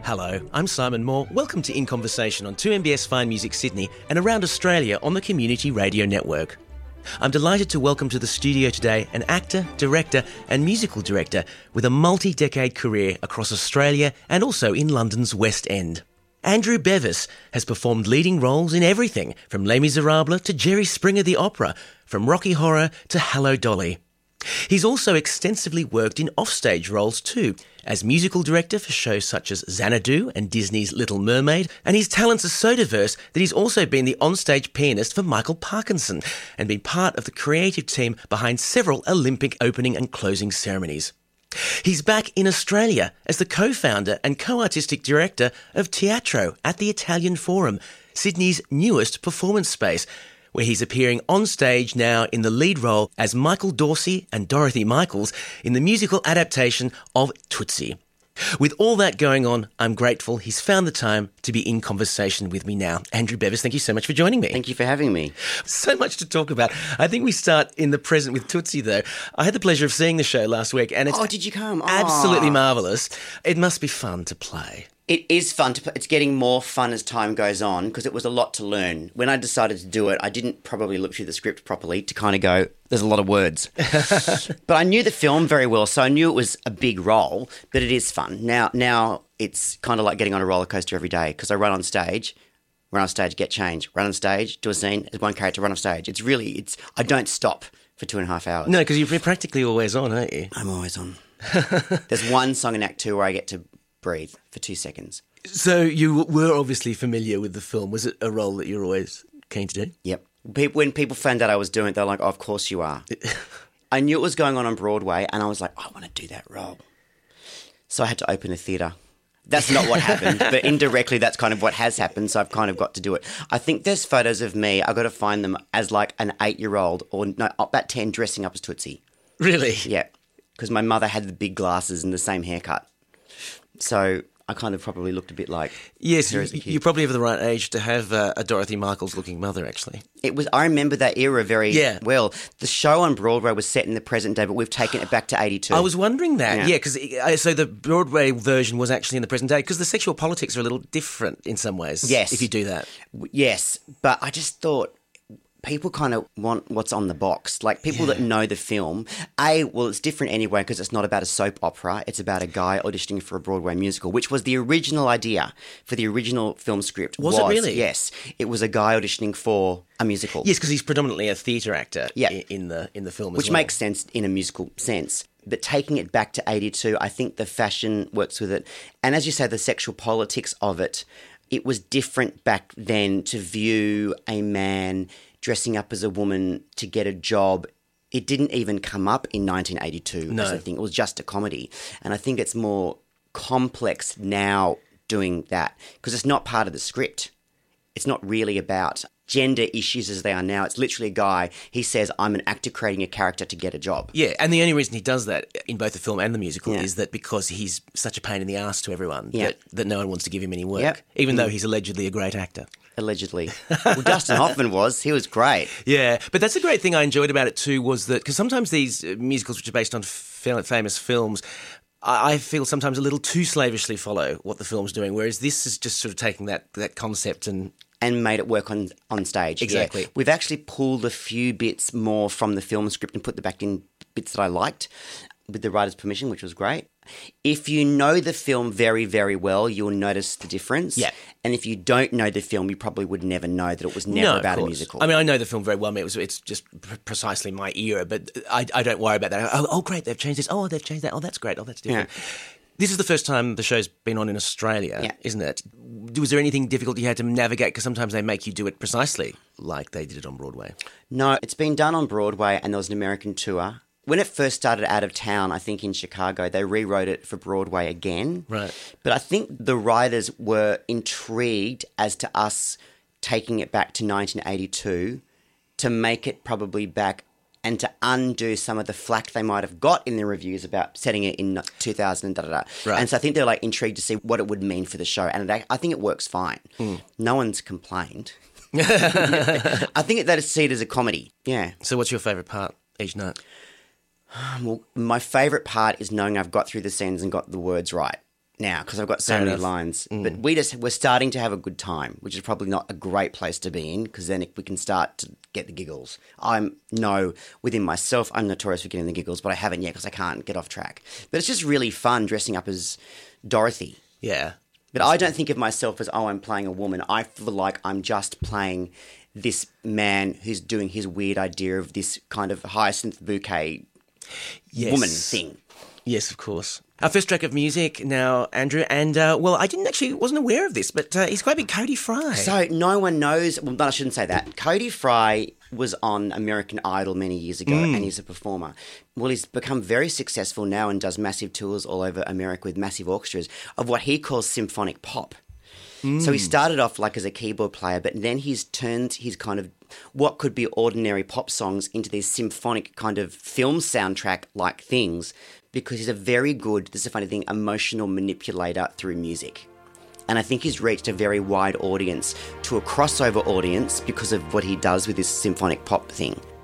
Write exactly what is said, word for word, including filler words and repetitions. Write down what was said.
Hello, I'm Simon Moore. Welcome to In Conversation on two M B S Fine Music Sydney and around Australia on the Community Radio Network. I'm delighted to welcome to the studio today an actor, director and musical director with a multi-decade career across Australia and also in London's West End. Andrew Bevis has performed leading roles in everything from Les Miserables to Jerry Springer the Opera, from Rocky Horror to Hello Dolly. He's also extensively worked in offstage roles too, as musical director for shows such as Xanadu and Disney's Little Mermaid, and his talents are so diverse that he's also been the onstage pianist for Michael Parkinson and been part of the creative team behind several Olympic opening and closing ceremonies. He's back in Australia as the co-founder and co-artistic director of Teatro at the Italian Forum, Sydney's newest performance space, where he's appearing on stage now in the lead role as Michael Dorsey and Dorothy Michaels in the musical adaptation of Tootsie. With all that going on, I'm grateful he's found the time to be in conversation with me now. Andrew Bevis, thank you so much for joining me. Thank you for having me. So much to talk about. I think we start in the present with Tootsie, though. I had the pleasure of seeing the show last week, and it's Oh, did you come? Oh. absolutely marvellous. It must be fun to play. It is fun to play. It's getting more fun as time goes on because it was a lot to learn. When I decided to do it, I didn't probably look through the script properly to kind of go, there's a lot of words. But I knew the film very well, so I knew it was a big role, but it is fun. Now now it's kind of like getting on a roller coaster every day because I run on stage, run on stage, get changed, run on stage, do a scene, as one character, run off stage. It's really, it's. I don't stop for two and a half hours. No, because you're practically always on, aren't you? I'm always on. There's one song in Act Two where I get to breathe for two seconds. So you were obviously familiar with the film. Was it a role that you're always keen to do? Yep. People, when people found out I was doing it, they're like, oh, of course you are. I knew it was going on on Broadway, and I was like, I want to do that role. So I had to open a theatre. That's not what happened, but indirectly that's kind of what has happened, so I've kind of got to do it. I think there's photos of me, I've got to find them as like an eight-year-old, or no, about ten, dressing up as Tootsie. Really? Yeah, because my mother had the big glasses and the same haircut. So I kind of probably looked a bit like yes, her you, as a kid. you probably have the right age to have uh, a Dorothy Michaels-looking mother, actually. It was. I remember that era very Yeah. well. The show on Broadway was set in the present day, but we've taken it back to eighty-two. I was wondering that, Yeah. yeah, because so the Broadway version was actually in the present day, because the sexual politics are a little different in some ways. Yes. If you do that. Yes, but I just thought people kind of want what's on the box. Like people that know the film, A, well, it's different anyway because it's not about a soap opera. It's about a guy auditioning for a Broadway musical, which was the original idea for the original film script. Was it really? Yes. It was a guy auditioning for a musical. Yes, because he's predominantly a theatre actor Yeah. i- in the in the film as Which well. makes sense in a musical sense. But taking it back to eighty-two, I think the fashion works with it. And as you say, the sexual politics of it, it was different back then to view a man dressing up as a woman to get a job. It didn't even come up in nineteen eighty-two No. as a thing. It was just a comedy. And I think it's more complex now doing that because it's not part of the script. It's not really about gender issues as they are now. It's literally a guy, he says, I'm an actor creating a character to get a job. Yeah, and the only reason he does that in both the film and the musical Yeah. is that because he's such a pain in the ass to everyone Yeah. that, that no one wants to give him any work, Yep. even though he's allegedly a great actor. Allegedly. Well, Dustin Hoffman was. He was great. Yeah, but that's a great thing I enjoyed about it too was that, because sometimes these uh, musicals which are based on f- famous films, I I feel sometimes a little too slavishly follow what the film's doing, whereas this is just sort of taking that, that concept and... And made it work on, on stage. Exactly. Yeah. We've actually pulled a few bits more from the film script and put them back in bits that I liked with the writer's permission, which was great. If you know the film very, very well, you'll notice the difference. Yeah. And if you don't know the film, you probably would never know that it was never No, of about a course. musical. I mean, I know the film very well. I mean, it was, it's just pr- precisely my era, but I, I don't worry about that. Oh, oh, great, they've changed this. Oh, they've changed that. Oh, that's great. Oh, that's different. Yeah. This is the first time the show's been on in Australia, Yeah. isn't it? Was there anything difficult you had to navigate? Because sometimes they make you do it precisely like they did it on Broadway. No, it's been done on Broadway and there was an American tour. When it first started out of town, I think in Chicago, they rewrote it for Broadway again. Right. But I think the writers were intrigued as to us taking it back to nineteen eighty-two to make it probably back and to undo some of the flack they might have got in the reviews about setting it in two thousand and da da da. Right. And so I think they're like intrigued to see what it would mean for the show. And it, I think it works fine. Mm. No one's complained. I think that see it as a comedy. Yeah. So what's your favourite part each night? Well, my favourite part is knowing I've got through the scenes and got the words right. now because I've got so Fair many enough. lines. Mm. But we just we're starting to have a good time, which is probably not a great place to be in because then we can start to get the giggles. I'm no within myself. I'm notorious for getting the giggles, but I haven't yet because I can't get off track. But it's just really fun dressing up as Dorothy. Yeah. But I don't think of myself as, oh, I'm playing a woman. I feel like I'm just playing this man who's doing his weird idea of this kind of hyacinth bouquet Yes. woman thing. Yes, of course. Our first track of music now, Andrew, and, uh, well, I didn't actually, wasn't aware of this, but uh, he's quite big Cody Fry. So no one knows, well, no, I shouldn't say that. Cody Fry was on American Idol many years ago Mm. and he's a performer. Well, he's become very successful now and does massive tours all over America with massive orchestras of what he calls symphonic pop. Mm. So he started off like as a keyboard player, but then he's turned his kind of what could be ordinary pop songs into these symphonic kind of film soundtrack-like things because he's a very good, this is a funny thing, emotional manipulator through music. And I think he's reached a very wide audience to a crossover audience because of what he does with this symphonic pop thing.